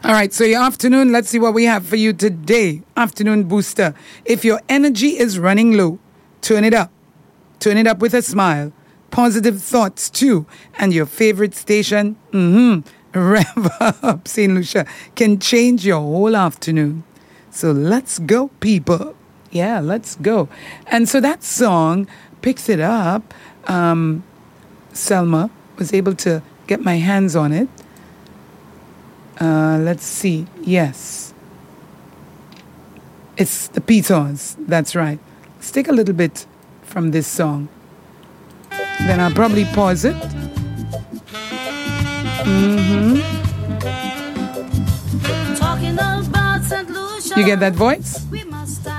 All right, so your afternoon, let's see what we have for you today. Afternoon booster. If your energy is running low, turn it up. Turn it up with a smile. Positive thoughts too. And your favorite station, Rev Up St. Lucia, can change your whole afternoon. So let's go, people. Yeah, let's go. And so that song picks it up. Selma was able to get my hands on it. Let's see. Yes. It's the Peters. That's right. Let's take a little bit from this song. Then I'll probably pause it. Talking about St. Lucia. You get that voice?